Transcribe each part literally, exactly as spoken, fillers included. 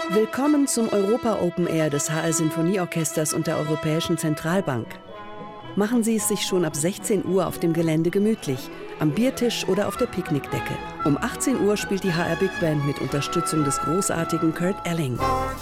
Willkommen zum Europa Open Air des H R Sinfonieorchesters und der Europäischen Zentralbank. Machen Sie es sich schon ab sechzehn Uhr auf dem Gelände gemütlich, am Biertisch oder auf der Picknickdecke. Um achtzehn Uhr spielt die H R Big Band mit Unterstützung des großartigen Kurt Elling.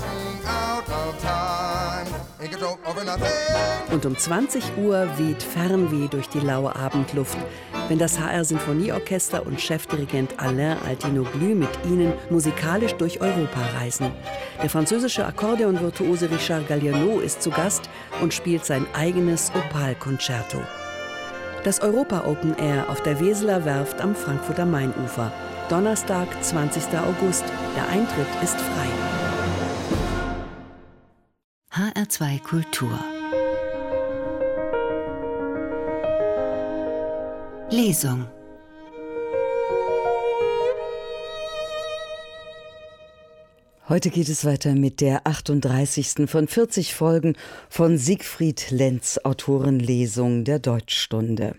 Und um zwanzig Uhr weht Fernweh durch die laue Abendluft, wenn das H R Sinfonieorchester und Chefdirigent Alain Altinoglu mit Ihnen musikalisch durch Europa reisen. Der französische Akkordeonvirtuose Richard Galliano ist zu Gast und spielt sein eigenes Opal-Concerto. Das Europa Open Air auf der Weseler Werft am Frankfurter Mainufer. Donnerstag, zwanzigster August. Der Eintritt ist frei. H R zwei Kultur. Lesung. Heute geht es weiter mit der achtunddreißigsten von vierzig Folgen von Siegfried Lenz Autorenlesung der Deutschstunde.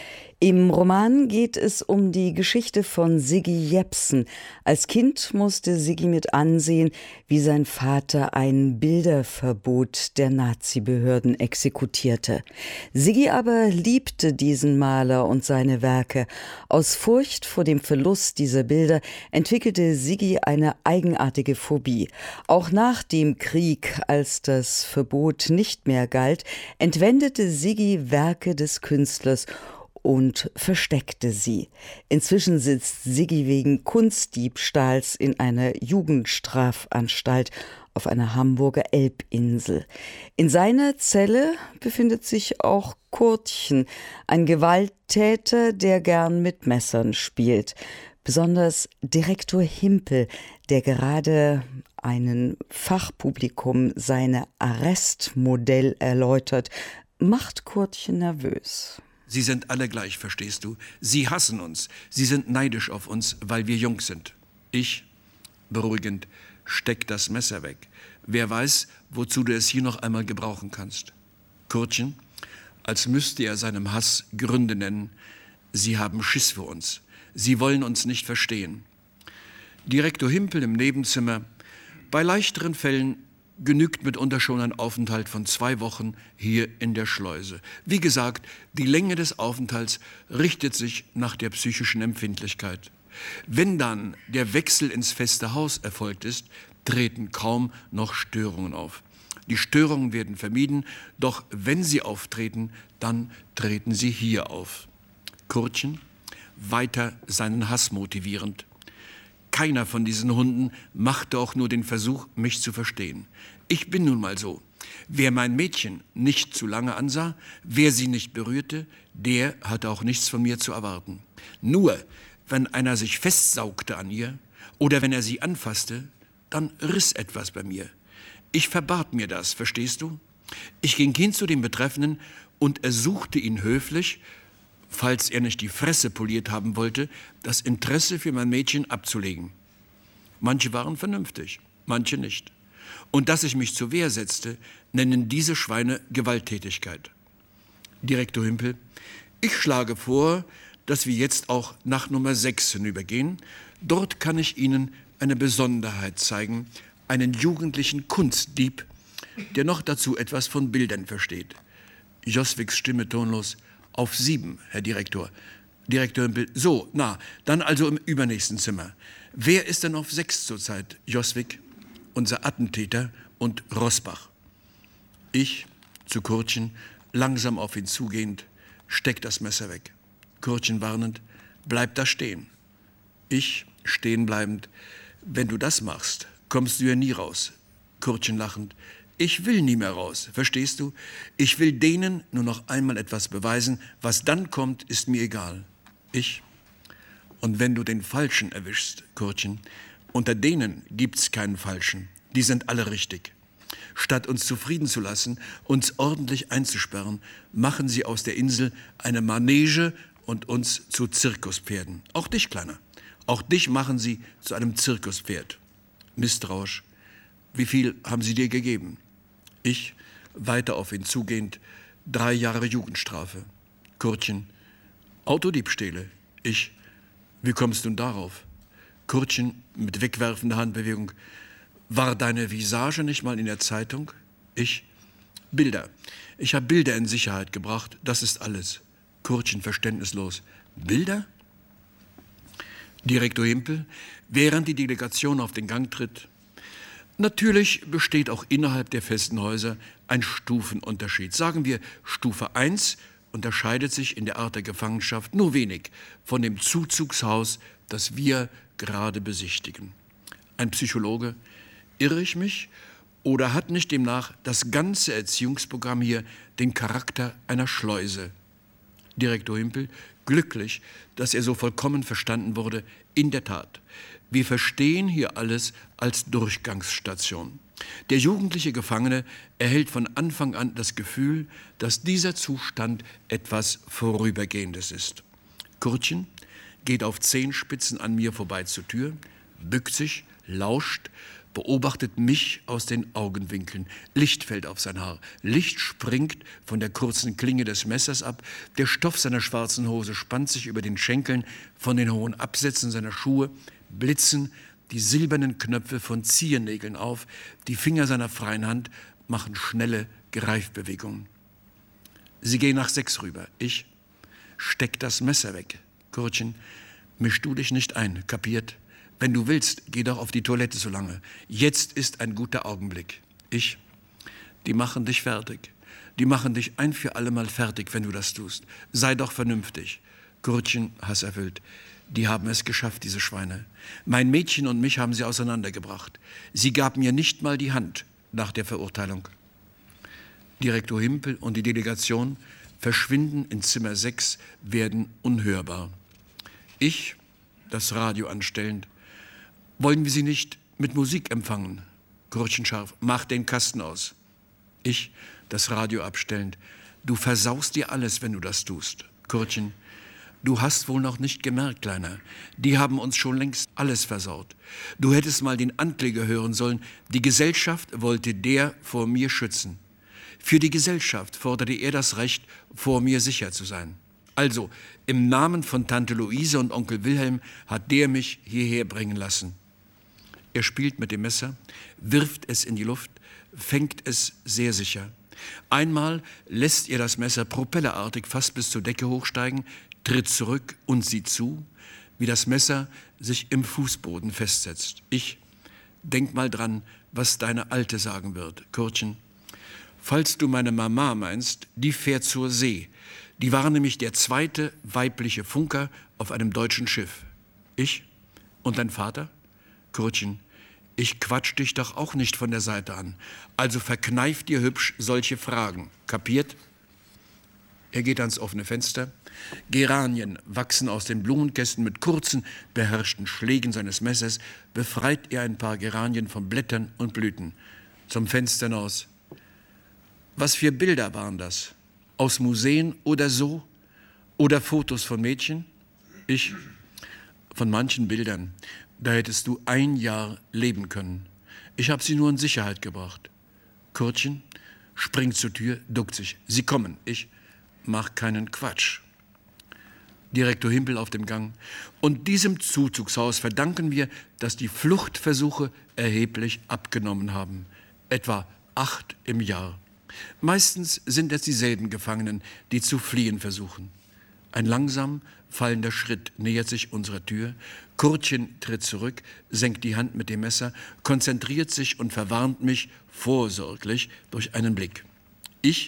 Im Roman geht es um die Geschichte von Siggi Jepsen. Als Kind musste Siggi mit ansehen, wie sein Vater ein Bilderverbot der Nazi-Behörden exekutierte. Siggi aber liebte diesen Maler und seine Werke. Aus Furcht vor dem Verlust dieser Bilder entwickelte Siggi eine eigenartige Phobie. Auch nach dem Krieg, als das Verbot nicht mehr galt, entwendete Siggi Werke des Künstlers und versteckte sie. Inzwischen sitzt Siggi wegen Kunstdiebstahls in einer Jugendstrafanstalt auf einer Hamburger Elbinsel. In seiner Zelle befindet sich auch Kurtchen, ein Gewalttäter, der gern mit Messern spielt. Besonders Direktor Himpel, der gerade einem Fachpublikum seine Arrestmodell erläutert, macht Kurtchen nervös. Sie sind alle gleich, verstehst du? Sie hassen uns. Sie sind neidisch auf uns, weil wir jung sind. Ich, beruhigend, steck das Messer weg. Wer weiß, wozu du es hier noch einmal gebrauchen kannst. Kurtchen, als müsste er seinem Hass Gründe nennen. Sie haben Schiss vor uns. Sie wollen uns nicht verstehen. Direktor Himpel im Nebenzimmer. Bei leichteren Fällen genügt mitunter schon ein Aufenthalt von zwei Wochen hier in der Schleuse. Wie gesagt, die Länge des Aufenthalts richtet sich nach der psychischen Empfindlichkeit. Wenn dann der Wechsel ins feste Haus erfolgt ist, treten kaum noch Störungen auf. Die Störungen werden vermieden, doch wenn sie auftreten, dann treten sie hier auf. Kurtchen, weiter seinen Hass motivierend. Keiner von diesen Hunden machte auch nur den Versuch, mich zu verstehen. Ich bin nun mal so. Wer mein Mädchen nicht zu lange ansah, wer sie nicht berührte, der hatte auch nichts von mir zu erwarten. Nur, wenn einer sich festsaugte an ihr oder wenn er sie anfasste, dann riss etwas bei mir. Ich verbat mir das, verstehst du? Ich ging hin zu dem Betreffenden und ersuchte ihn höflich, falls er nicht die Fresse poliert haben wollte, das Interesse für mein Mädchen abzulegen. Manche waren vernünftig, manche nicht. Und dass ich mich zur Wehr setzte, nennen diese Schweine Gewalttätigkeit. Direktor Himpel, ich schlage vor, dass wir jetzt auch nach Nummer sechs hinübergehen. Dort kann ich Ihnen eine Besonderheit zeigen, einen jugendlichen Kunstdieb, der noch dazu etwas von Bildern versteht. Joswigs Stimme tonlos. Auf sieben, Herr Direktor. Direktor Himpel, so, na, dann also im übernächsten Zimmer. Wer ist denn auf sechs zurzeit? Joswig, unser Attentäter und Rosbach. Ich, zu Kurtchen, langsam auf ihn zugehend, steck das Messer weg. Kurtchen warnend, bleib da stehen. Ich, stehen bleibend, wenn du das machst, kommst du ja nie raus. Kurtchen lachend, ich will nie mehr raus, verstehst du? Ich will denen nur noch einmal etwas beweisen, was dann kommt, ist mir egal. Ich, und wenn du den Falschen erwischst, Kurtchen, unter denen gibt's keinen Falschen, die sind alle richtig. Statt uns zufrieden zu lassen, uns ordentlich einzusperren, machen sie aus der Insel eine Manege und uns zu Zirkuspferden. Auch dich, Kleiner, auch dich machen sie zu einem Zirkuspferd. Misstrauisch, wie viel haben sie dir gegeben? Ich, weiter auf ihn zugehend, drei Jahre Jugendstrafe. Kurtchen, Autodiebstähle. Ich, wie kommst du darauf? Kurtchen mit wegwerfender Handbewegung. War deine Visage nicht mal in der Zeitung? Ich? Bilder. Ich habe Bilder in Sicherheit gebracht, das ist alles. Kurtchen verständnislos. Bilder? Direktor Himpel, während die Delegation auf den Gang tritt. Natürlich besteht auch innerhalb der festen Häuser ein Stufenunterschied. Sagen wir, Stufe eins unterscheidet sich in der Art der Gefangenschaft nur wenig von dem Zuzugshaus, das wir gerade besichtigen. Ein Psychologe, irre ich mich? Oder hat nicht demnach das ganze Erziehungsprogramm hier den Charakter einer Schleuse? Direktor Himpel, glücklich, dass er so vollkommen verstanden wurde. In der Tat, wir verstehen hier alles als Durchgangsstation. Der jugendliche Gefangene erhält von Anfang an das Gefühl, dass dieser Zustand etwas Vorübergehendes ist. Kurtchen geht auf Zehenspitzen an mir vorbei zur Tür, bückt sich, lauscht, beobachtet mich aus den Augenwinkeln. Licht fällt auf sein Haar. Licht springt von der kurzen Klinge des Messers ab. Der Stoff seiner schwarzen Hose spannt sich über den Schenkeln. Von den hohen Absätzen seiner Schuhe blitzen die silbernen Knöpfe von Ziehennägeln auf. Die Finger seiner freien Hand machen schnelle Greifbewegungen. Sie gehen nach sechs rüber. Ich steck das Messer weg. Kurtchen, misch du dich nicht ein, kapiert? Wenn du willst, geh doch auf die Toilette so lange. Jetzt ist ein guter Augenblick. Ich, die machen dich fertig. Die machen dich ein für alle Mal fertig, wenn du das tust. Sei doch vernünftig. Kurtchen, hasserfüllt. Die haben es geschafft, diese Schweine. Mein Mädchen und mich haben sie auseinandergebracht. Sie gab mir nicht mal die Hand nach der Verurteilung. Direktor Himpel und die Delegation verschwinden in Zimmer sechs, werden unhörbar. Ich, das Radio anstellend, wollen wir sie nicht mit Musik empfangen? Kurtchen scharf, mach den Kasten aus. Ich, das Radio abstellend, du versaust dir alles, wenn du das tust. Kurtchen, du hast wohl noch nicht gemerkt, Kleiner, die haben uns schon längst alles versaut. Du hättest mal den Ankläger hören sollen, die Gesellschaft wollte der vor mir schützen. Für die Gesellschaft forderte er das Recht, vor mir sicher zu sein. Also, im Namen von Tante Luise und Onkel Wilhelm hat der mich hierher bringen lassen. Er spielt mit dem Messer, wirft es in die Luft, fängt es sehr sicher. Einmal lässt er das Messer propellerartig fast bis zur Decke hochsteigen, tritt zurück und sieht zu, wie das Messer sich im Fußboden festsetzt. Ich, denk mal dran, was deine Alte sagen wird. Kurtchen, falls du meine Mama meinst, die fährt zur See. Die war nämlich der zweite weibliche Funker auf einem deutschen Schiff. Ich? Und dein Vater? Kurtchen, ich quatsch dich doch auch nicht von der Seite an. Also verkneif dir hübsch solche Fragen. Kapiert? Er geht ans offene Fenster. Geranien wachsen aus den Blumenkästen mit kurzen, beherrschten Schlägen seines Messers. Befreit er ein paar Geranien von Blättern und Blüten. Zum Fenster hinaus. Was für Bilder waren das? Aus Museen oder so? Oder Fotos von Mädchen? Ich, von manchen Bildern. Da hättest du ein Jahr leben können. Ich habe sie nur in Sicherheit gebracht. Kurtchen springt zur Tür, duckt sich. Sie kommen. Ich mach keinen Quatsch. Direktor Himpel auf dem Gang. Und diesem Zuzugshaus verdanken wir, dass die Fluchtversuche erheblich abgenommen haben. Etwa acht im Jahr. Meistens sind es dieselben Gefangenen, die zu fliehen versuchen. Ein langsam fallender Schritt nähert sich unserer Tür. Kurtchen tritt zurück, senkt die Hand mit dem Messer, konzentriert sich und verwarnt mich vorsorglich durch einen Blick. Ich,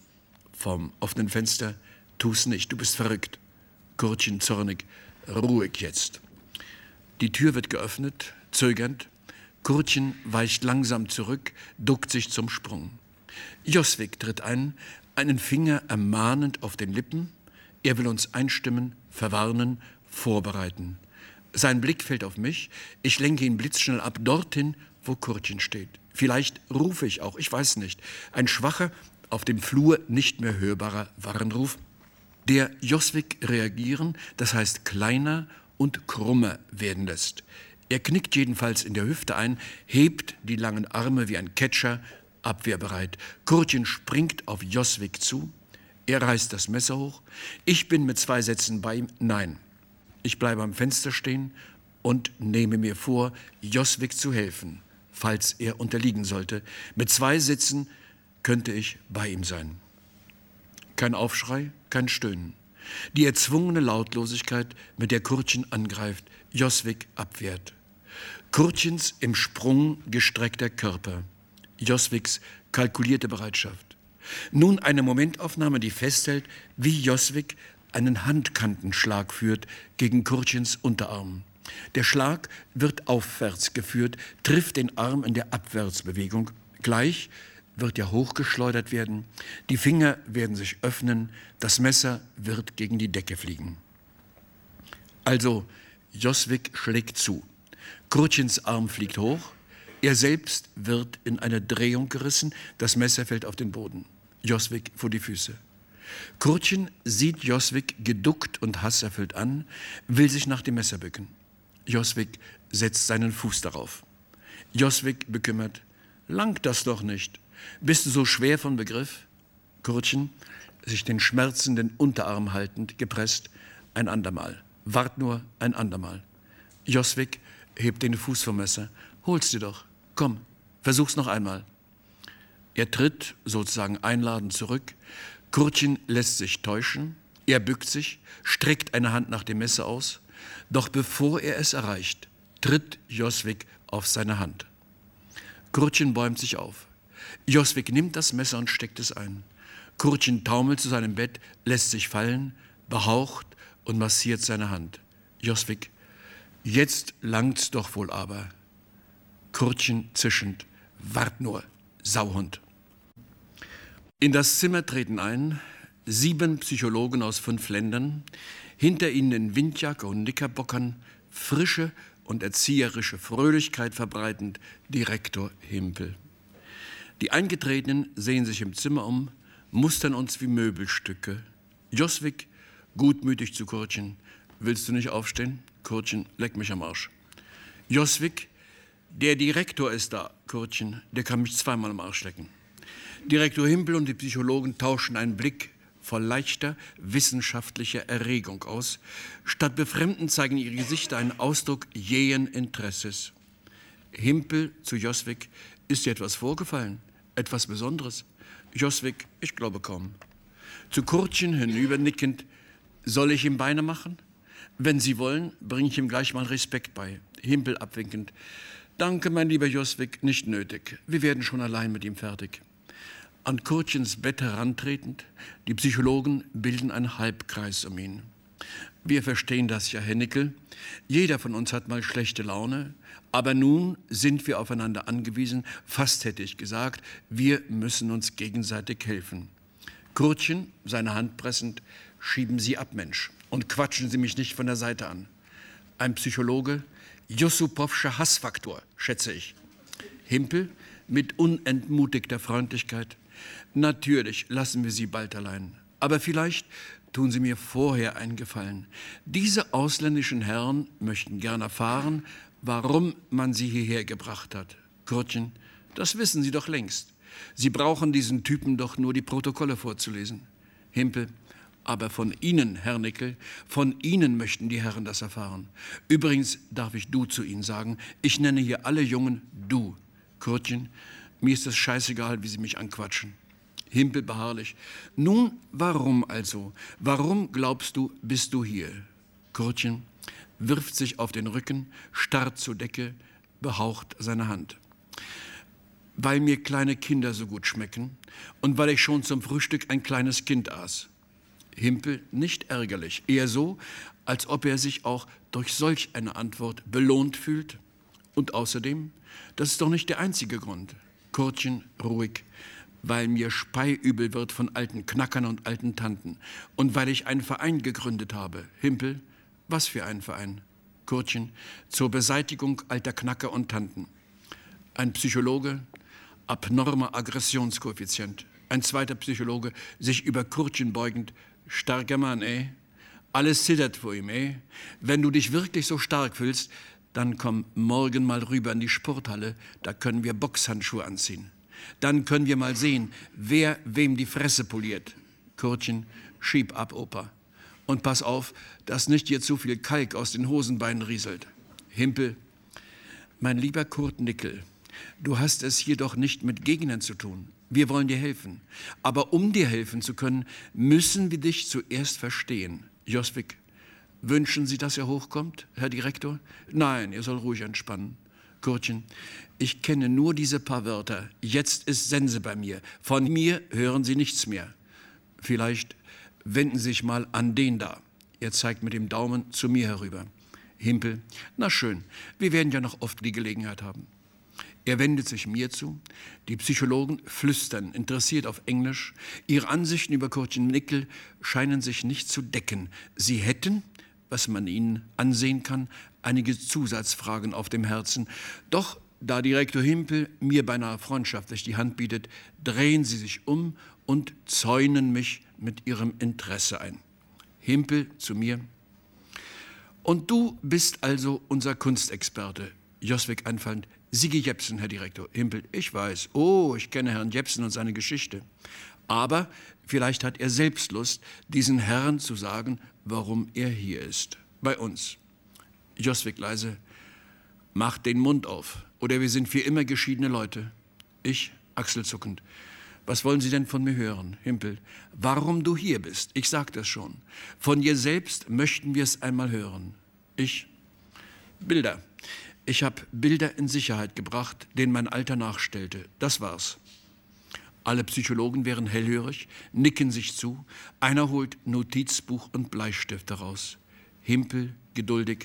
vom offenen Fenster, tu's nicht, du bist verrückt. Kurtchen zornig, ruhig jetzt. Die Tür wird geöffnet, zögernd. Kurtchen weicht langsam zurück, duckt sich zum Sprung. Joswig tritt ein, einen Finger ermahnend auf den Lippen. Er will uns einstimmen, verwarnen, vorbereiten. Sein Blick fällt auf mich. Ich lenke ihn blitzschnell ab, dorthin, wo Kurtchen steht. Vielleicht rufe ich auch, ich weiß nicht. Ein schwacher, auf dem Flur nicht mehr hörbarer Warnruf, der Joswig reagieren, das heißt kleiner und krummer werden lässt. Er knickt jedenfalls in der Hüfte ein, hebt die langen Arme wie ein Catcher, abwehrbereit. Kurtchen springt auf Joswig zu. Er reißt das Messer hoch. Ich bin mit zwei Sätzen bei ihm. Nein. Ich bleibe am Fenster stehen und nehme mir vor, Joswig zu helfen. falls er unterliegen sollte. Mit zwei Sitzen könnte ich bei ihm sein. Kein Aufschrei, kein Stöhnen. Die erzwungene Lautlosigkeit, mit der Kurtchen angreift, Joswig abwehrt. Kurtchens im Sprung gestreckter Körper, Joswigs kalkulierte Bereitschaft. Nun eine Momentaufnahme, die festhält, wie Joswig einen Handkantenschlag führt gegen Kurtchens Unterarm. Der Schlag wird aufwärts geführt, trifft den Arm in der Abwärtsbewegung. Gleich wird er hochgeschleudert werden, die Finger werden sich öffnen, das Messer wird gegen die Decke fliegen. Also, Joswig schlägt zu. Kurtchens Arm fliegt hoch, er selbst wird in eine Drehung gerissen, das Messer fällt auf den Boden. Joswig vor die Füße. Kurtchen sieht Joswig geduckt und hasserfüllt an, will sich nach dem Messer bücken. Joswig setzt seinen Fuß darauf. Joswig bekümmert, langt das doch nicht. Bist du so schwer von Begriff? Kurtchen, sich den schmerzenden Unterarm haltend, gepresst, ein andermal. Wart nur, ein andermal. Joswig hebt den Fuß vom Messer. Hol's dir doch. Komm, versuch's noch einmal. Er tritt, sozusagen einladend zurück. Kurtchen lässt sich täuschen. Er bückt sich, streckt eine Hand nach dem Messer aus. Doch bevor er es erreicht, tritt Joswig auf seine Hand. Kurtchen bäumt sich auf. Joswig nimmt das Messer und steckt es ein. Kurtchen taumelt zu seinem Bett, lässt sich fallen, behaucht und massiert seine Hand. Joswig, jetzt langt's doch wohl aber. Kurtchen zischend, wart nur, Sauhund. In das Zimmer treten ein sieben Psychologen aus fünf Ländern, hinter ihnen in Windjacke und Knickerbockern, frische und erzieherische Fröhlichkeit verbreitend, Direktor Himpel. Die Eingetretenen sehen sich im Zimmer um, mustern uns wie Möbelstücke. Joswig, gutmütig zu Kurtchen, willst du nicht aufstehen? Kurtchen, leck mich am Arsch. Joswig, der Direktor ist da, Kurtchen, der kann mich zweimal am Arsch lecken. Direktor Himpel und die Psychologen tauschen einen Blick voll leichter wissenschaftlicher Erregung aus. Statt Befremden zeigen ihre Gesichter einen Ausdruck jähen Interesses. Himpel zu Joswig, ist dir etwas vorgefallen? Etwas Besonderes? Joswig, ich glaube kaum. Zu Kurtchen hinübernickend, soll ich ihm Beine machen? Wenn Sie wollen, bringe ich ihm gleich mal Respekt bei. Himpel abwinkend, danke, mein lieber Joswig, nicht nötig. Wir werden schon allein mit ihm fertig. An Kurtchens Bett herantretend, die Psychologen bilden einen Halbkreis um ihn. Wir verstehen das ja, Herr Nickel. Jeder von uns hat mal schlechte Laune, aber nun sind wir aufeinander angewiesen, fast hätte ich gesagt, wir müssen uns gegenseitig helfen. Kurtchen, seine Hand pressend, schieben Sie ab, Mensch, und quatschen Sie mich nicht von der Seite an. Ein Psychologe, Jussupowscher Hassfaktor, schätze ich. Himpel, mit unentmutigter Freundlichkeit, natürlich lassen wir Sie bald allein, aber vielleicht tun Sie mir vorher einen Gefallen. Diese ausländischen Herren möchten gern erfahren, warum man sie hierher gebracht hat. Kurtchen, das wissen Sie doch längst. Sie brauchen diesen Typen doch nur die Protokolle vorzulesen. Himpel, aber von Ihnen, Herr Nickel, von Ihnen möchten die Herren das erfahren. Übrigens darf ich du zu Ihnen sagen, ich nenne hier alle Jungen du. Kurtchen, mir ist es scheißegal, wie Sie mich anquatschen. Himpel beharrlich. Nun, warum also? Warum, glaubst du, bist du hier? Kurtchen wirft sich auf den Rücken, starrt zur Decke, behaucht seine Hand. Weil mir kleine Kinder so gut schmecken und weil ich schon zum Frühstück ein kleines Kind aß. Himpel nicht ärgerlich, eher so, als ob er sich auch durch solch eine Antwort belohnt fühlt. Und außerdem, das ist doch nicht der einzige Grund. Kurtchen ruhig, weil mir speiübel wird von alten Knackern und alten Tanten und weil ich einen Verein gegründet habe. Himpel, was für ein Verein? Kurtchen, zur Beseitigung alter Knacker und Tanten. Ein Psychologe, abnormer Aggressionskoeffizient. Ein zweiter Psychologe, sich über Kurtchen beugend, starker Mann, eh? Alles zittert vor ihm, eh? Wenn du dich wirklich so stark fühlst, dann komm morgen mal rüber in die Sporthalle, da können wir Boxhandschuhe anziehen. Dann können wir mal sehen, wer wem die Fresse poliert. Kurtchen, schieb ab, Opa. Und pass auf, dass nicht dir zu viel Kalk aus den Hosenbeinen rieselt. Himpel, mein lieber Kurt Nickel, Du hast es hier doch nicht mit Gegnern zu tun. Wir wollen dir helfen. Aber um dir helfen zu können, müssen wir dich zuerst verstehen. Josvik, wünschen Sie, dass er hochkommt, Herr Direktor? Nein, er soll ruhig entspannen. Kurtchen, ich kenne nur diese paar Wörter. Jetzt ist Sense bei mir. Von mir hören Sie nichts mehr. Vielleicht wenden Sie sich mal an den da. Er zeigt mit dem Daumen zu mir herüber. Himpel, na schön, wir werden ja noch oft die Gelegenheit haben. Er wendet sich mir zu. Die Psychologen flüstern, interessiert auf Englisch. Ihre Ansichten über Kurtchen Nickel scheinen sich nicht zu decken. Sie hätten, was man ihnen ansehen kann, einige Zusatzfragen auf dem Herzen. Doch da Direktor Himpel mir beinahe freundschaftlich die Hand bietet, drehen sie sich um und zäunen mich mit ihrem Interesse ein. Himpel zu mir. Und du bist also unser Kunstexperte. Josvik einfallend. Sigi Jepsen, Herr Direktor. Himpel, ich weiß. Oh, ich kenne Herrn Jepsen und seine Geschichte. Aber vielleicht hat er selbst Lust, diesen Herrn zu sagen, warum er hier ist. Bei uns. Josvik leise. Macht den Mund auf. Oder wir sind für immer geschiedene Leute. Ich, achselzuckend. Was wollen Sie denn von mir hören, Himpel? Warum du hier bist? Ich sag das schon. Von dir selbst möchten wir es einmal hören. Ich, Bilder. Ich habe Bilder in Sicherheit gebracht, denen mein Alter nachstellte. Das war's. Alle Psychologen wären hellhörig, nicken sich zu. Einer holt Notizbuch und Bleistift heraus. Himpel, geduldig.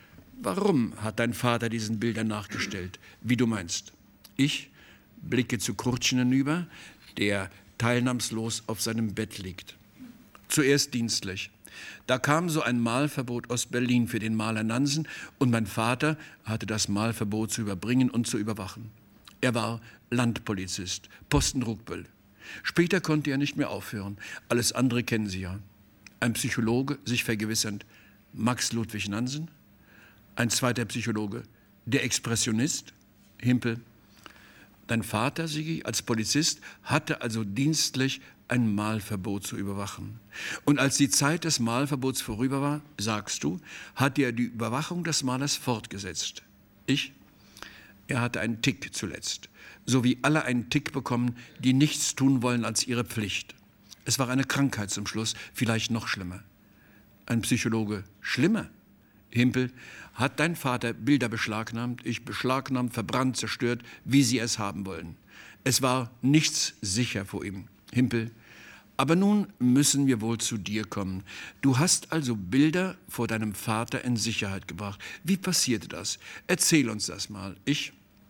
Warum hat dein Vater diesen Bildern nachgestellt? Wie du meinst. Ich blicke zu Kurtchen hinüber, der teilnahmslos auf seinem Bett liegt. Zuerst dienstlich. Da kam so ein Malverbot aus Berlin für den Maler Nansen und mein Vater hatte das Malverbot zu überbringen und zu überwachen. Er war Landpolizist, Posten Rugbüll. Später konnte er nicht mehr aufhören. Alles andere kennen Sie ja. Ein Psychologe, sich vergewissernd, Max Ludwig Nansen. Ein zweiter Psychologe, der Expressionist, Himpel. Dein Vater, Sigi, als Polizist, hatte also dienstlich ein Malverbot zu überwachen. Und als die Zeit des Malverbots vorüber war, sagst du, hat er die Überwachung des Malers fortgesetzt. Ich? Er hatte einen Tick zuletzt. So wie alle einen Tick bekommen, die nichts tun wollen als ihre Pflicht. Es war eine Krankheit zum Schluss, vielleicht noch schlimmer. Ein Psychologe, schlimmer? Himpel, hat dein Vater Bilder beschlagnahmt, ich beschlagnahmt, verbrannt, zerstört, wie sie es haben wollen. Es war nichts sicher vor ihm. Himpel, aber nun müssen wir wohl zu dir kommen. Du hast also Bilder vor deinem Vater in Sicherheit gebracht. Wie passierte das? Erzähl uns das mal. Ich?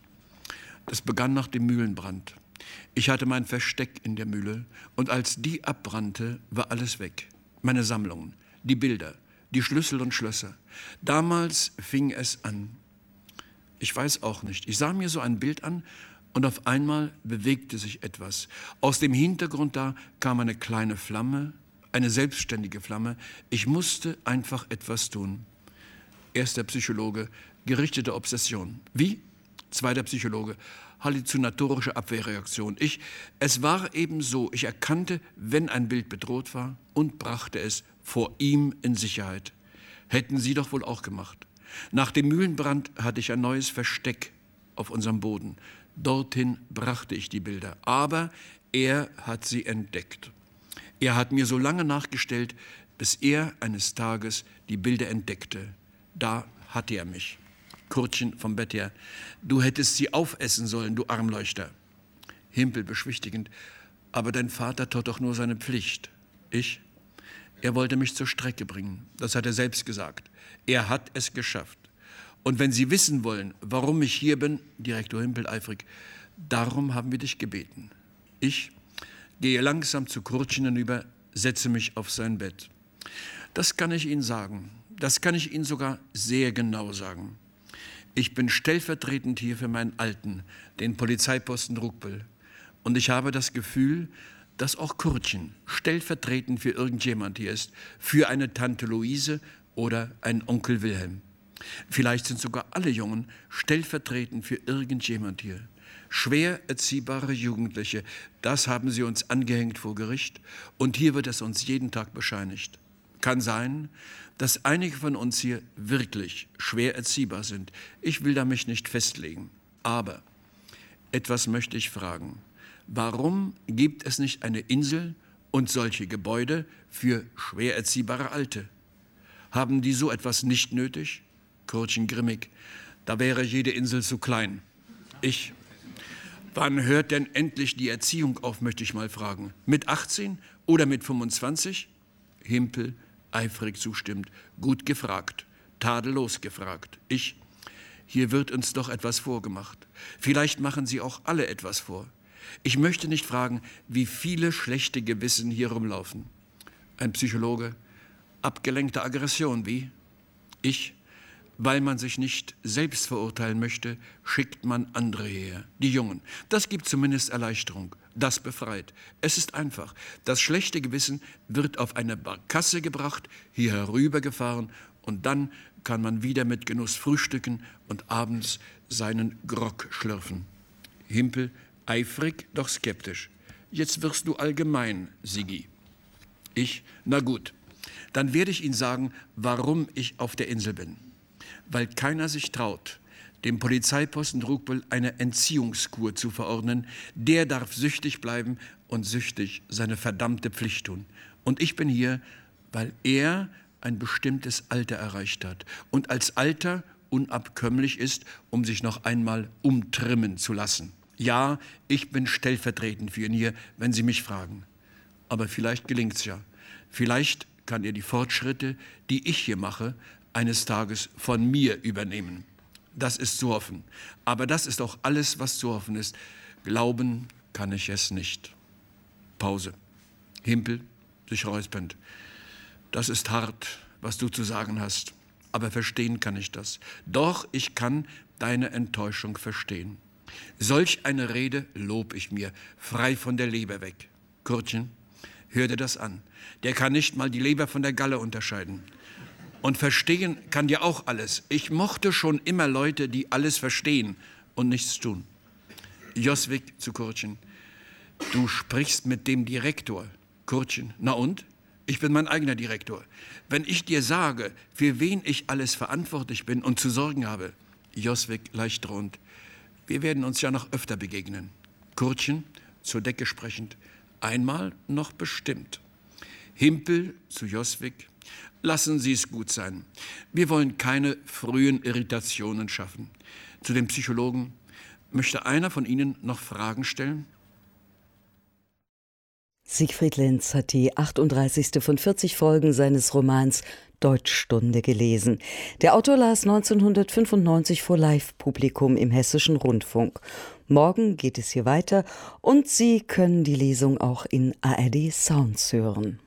Das begann nach dem Mühlenbrand. Ich hatte mein Versteck in der Mühle und als die abbrannte, war alles weg. Meine Sammlungen, die Bilder, die Schlüssel und Schlösser. Damals fing es an. Ich weiß auch nicht. Ich sah mir so ein Bild an und auf einmal bewegte sich etwas. Aus dem Hintergrund da kam eine kleine Flamme, eine selbstständige Flamme. Ich musste einfach etwas tun. Erster Psychologe, gerichtete Obsession. Wie? Zweiter Psychologe, halluzinatorische Abwehrreaktion. Ich, es war eben so, ich erkannte, wenn ein Bild bedroht war und brachte es vor ihm in Sicherheit. Hätten Sie doch wohl auch gemacht. Nach dem Mühlenbrand hatte ich ein neues Versteck auf unserem Boden. Dorthin brachte ich die Bilder. Aber er hat sie entdeckt. Er hat mir so lange nachgestellt, bis er eines Tages die Bilder entdeckte. Da hatte er mich. Kurtchen vom Bett her. Du hättest sie aufessen sollen, du Armleuchter. Himpel beschwichtigend. Aber dein Vater tat doch nur seine Pflicht. Ich? Er wollte mich zur Strecke bringen. Das hat er selbst gesagt. Er hat es geschafft. Und wenn Sie wissen wollen, warum ich hier bin, Direktor Himpel eifrig, darum haben wir dich gebeten. Ich gehe langsam zu Kurtchen hinüber, setze mich auf sein Bett. Das kann ich Ihnen sagen. Das kann ich Ihnen sogar sehr genau sagen. Ich bin stellvertretend hier für meinen Alten, den Polizeiposten Rugbüll. Und ich habe das Gefühl, dass auch Kurtchen stellvertretend für irgendjemand hier ist, für eine Tante Luise oder einen Onkel Wilhelm. Vielleicht sind sogar alle Jungen stellvertretend für irgendjemand hier. Schwer erziehbare Jugendliche, das haben sie uns angehängt vor Gericht und hier wird es uns jeden Tag bescheinigt. Kann sein, dass einige von uns hier wirklich schwer erziehbar sind. Ich will da mich nicht festlegen. Aber Etwas möchte ich fragen. Warum gibt es nicht eine Insel und solche Gebäude für schwer erziehbare Alte? Haben die so etwas nicht nötig? Kurtchen grimmig. Da wäre jede Insel zu klein. Ich. Wann hört denn endlich die Erziehung auf, möchte ich mal fragen. Mit achtzehn oder mit fünfundzwanzig? Himpel eifrig zustimmt. Gut gefragt. Tadellos gefragt. Ich. Hier wird uns doch etwas vorgemacht. Vielleicht machen Sie auch alle etwas vor. Ich möchte nicht fragen, wie viele schlechte Gewissen hier rumlaufen. Ein Psychologe. Abgelenkte Aggression, wie? Ich. Weil man sich nicht selbst verurteilen möchte, schickt man andere her, die Jungen. Das gibt zumindest Erleichterung. Das befreit. Es ist einfach. Das schlechte Gewissen wird auf eine Barkasse gebracht, hier herübergefahren und dann kann man wieder mit Genuss frühstücken und abends seinen Grog schlürfen. Himpel, eifrig, doch skeptisch. Jetzt wirst du allgemein, Siggi. Ich, na gut, dann werde ich Ihnen sagen, warum ich auf der Insel bin. Weil keiner sich traut, dem Polizeiposten Ruckbüll eine Entziehungskur zu verordnen. Der darf süchtig bleiben und süchtig seine verdammte Pflicht tun. Und ich bin hier, weil er ein bestimmtes Alter erreicht hat und als Alter unabkömmlich ist, um sich noch einmal umtrimmen zu lassen. Ja, ich bin stellvertretend für ihn hier, wenn Sie mich fragen. Aber vielleicht gelingt's ja. Vielleicht kann er die Fortschritte, die ich hier mache, eines Tages von mir übernehmen. Das ist zu hoffen. Aber das ist auch alles, was zu hoffen ist. Glauben kann ich es nicht. Pause. Himpel, sich räuspernd. Das ist hart, was du zu sagen hast. Aber verstehen kann ich das. Doch ich kann deine Enttäuschung verstehen. Solch eine Rede lob ich mir, frei von der Leber weg. Kurtchen, hör dir das an. Der kann nicht mal die Leber von der Galle unterscheiden. Und verstehen kann ja auch alles. Ich mochte schon immer Leute, die alles verstehen und nichts tun. Joswig zu Kurtchen. Du sprichst mit dem Direktor. Kurtchen. Na und? Ich bin mein eigener Direktor. Wenn ich dir sage, für wen ich alles verantwortlich bin und zu sorgen habe. Joswig leicht drohend. Wir werden uns ja noch öfter begegnen. Kurtchen, zur Decke sprechend. Einmal noch bestimmt. Himpel zu Joswig. Lassen Sie es gut sein. Wir wollen keine frühen Irritationen schaffen. Zu den Psychologen. Möchte einer von Ihnen noch Fragen stellen? Siegfried Lenz hat die achtunddreißigste von vierzig Folgen seines Romans Deutschstunde gelesen. Der Autor las neunzehnhundertfünfundneunzig vor Live-Publikum im Hessischen Rundfunk. Morgen geht es hier weiter und Sie können die Lesung auch in A R D Sounds hören.